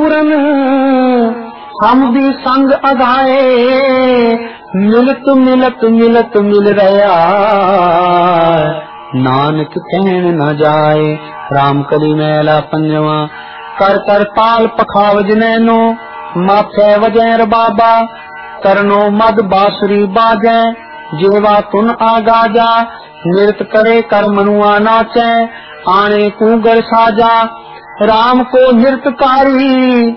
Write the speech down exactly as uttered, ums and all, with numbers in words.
पूरन हम भी संग अगाए, मिलत मिलत मिलत मिल रहा नानक कहन न जाए। राम कली मैला पंजवा कर कर ताल पखावज नैनो, माथे वजैर बाबा करनो मद बासुरी बाजै, जेवा तुन आगाजा नृत करे कर मनुआ नाचै, आने कूगर साजा राम को नृतकारी